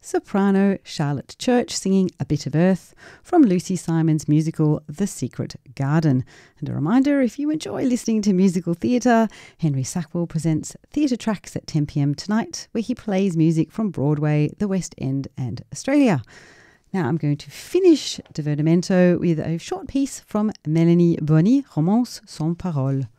soprano Charlotte Church singing A Bit of Earth from Lucy Simon's musical The Secret Garden. And a reminder, if you enjoy listening to musical theatre, Henry Sackwell presents Theatre Tracks at 10 p.m. tonight, where he plays music from Broadway, the West End and Australia. Now I'm going to finish Divertimento with a short piece from Mélanie Boni, Romance sans parole.